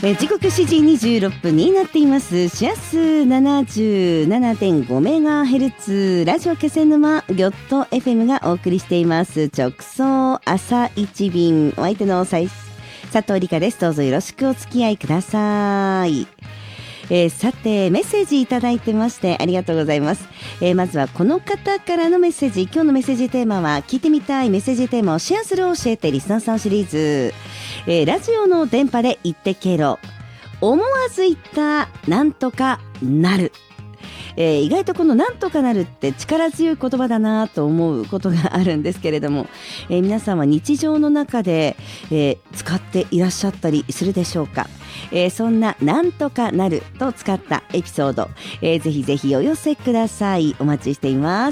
時刻7時26分になっています。シアス 77.5MHz ラジオ気仙沼ギョット FM がお送りしています直送朝一便、お相手の佐藤理香です。どうぞよろしくお付き合いください。さてメッセージいただいてましてありがとうございます。まずはこの方からのメッセージ。今日のメッセージテーマは聞いてみたいメッセージテーマをシェアする教えてリスナーさんシリーズ、ラジオの電波で言ってけろ、思わず言ったなんとかなる。意外とこのなんとかなるって力強い言葉だなと思うことがあるんですけれども、皆さんは日常の中で、使っていらっしゃったりするでしょうか。そんななんとかなると使ったエピソード、ぜひぜひお寄せください。お待ちしています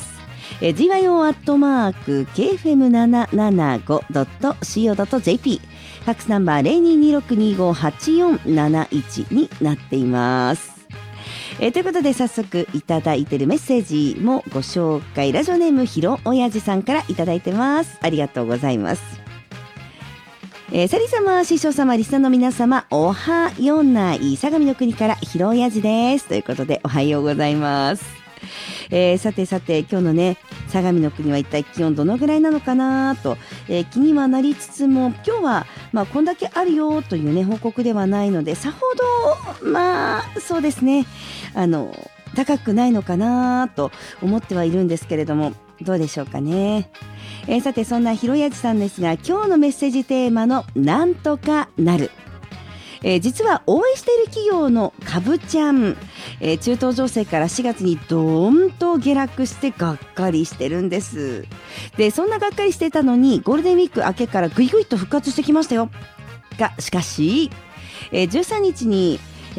。gyo@kfm775.co.jp ファックスナンバー 0226258471 になっています。ということで早速いただいているメッセージもご紹介。ラジオネームひろおやじさんからいただいてます。ありがとうございます。サリ様、師匠様、リスナーの皆様、おはようない相模の国からひろおやじです。ということでおはようございます。さて今日のね相模の国は一体気温どのぐらいなのかなと、気にはなりつつも今日はこんだけあるよというね報告ではないのでさほどそうですね高くないのかなと思ってはいるんですけれども、どうでしょうかね。さてそんなひろやじさんですが、今日のメッセージテーマのなんとかなる、実は応援している企業のかぶちゃん、中東情勢から4月にドーンと下落してがっかりしてるんです。でそんながっかりしてたのにゴールデンウィーク明けからぐいぐいと復活してきましたよ。がしかし、13日に、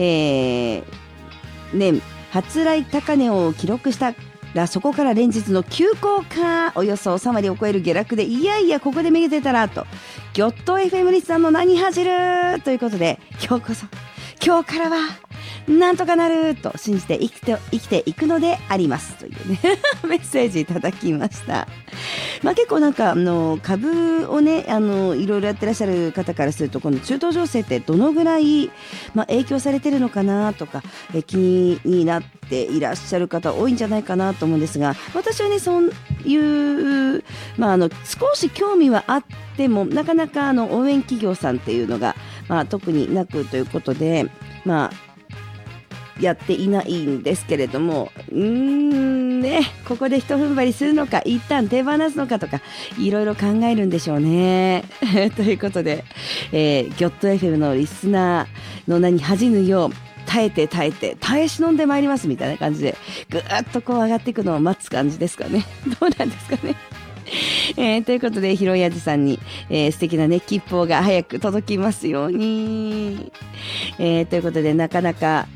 初来高値を記録したらそこから連日の急降下、およそ3割を超える下落で、いやいやここでめげてたらとギョット FM リスナーの名に恥じるということで、今日からはなんとかなると信じて生きていくのでありますというねメッセージいただきました。結構株をねいろいろやってらっしゃる方からすると、この中東情勢ってどのぐらい、影響されてるのかなとか、気になっていらっしゃる方多いんじゃないかなと思うんですが、私はねそういう、少し興味はあってもなかなか応援企業さんっていうのが、特になくということでやっていないんですけれども、ここで一踏ん張りするのか一旦手放すのかとかいろいろ考えるんでしょうねということで、ギョット FM のリスナーの名に恥じぬよう耐え忍んでまいりますみたいな感じでぐーっとこう上がっていくのを待つ感じですかね。どうなんですかねということでひろやじさんに、素敵なね吉報が早く届きますように、ということでなかなか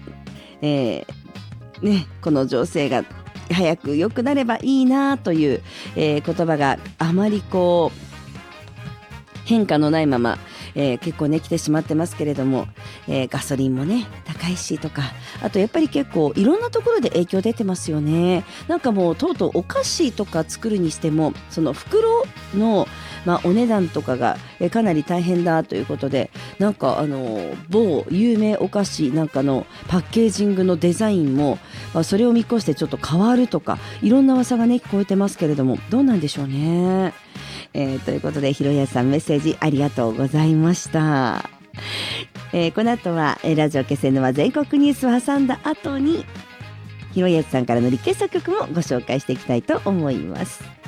この情勢が早く良くなればいいなという、言葉があまりこう変化のないまま、結構ね来てしまってますけれども、ガソリンもね高いしとか、あとやっぱり結構いろんなところで影響出てますよね。もうとうとうお菓子とか作るにしてもその袋のお値段とかがかなり大変だということで、某有名お菓子のパッケージングのデザインも、それを見越してちょっと変わるとかいろんな噂がね聞こえてますけれども、どうなんでしょうね。ということでひろやさんメッセージありがとうございました。この後はラジオ気仙沼全国ニュースを挟んだ後にひろやさんからのリクエスト曲もご紹介していきたいと思います。